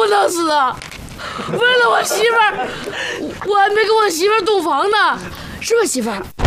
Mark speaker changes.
Speaker 1: 能死啊！为了我媳妇儿，我还没跟我媳妇儿洞房呢，是吧，媳妇儿？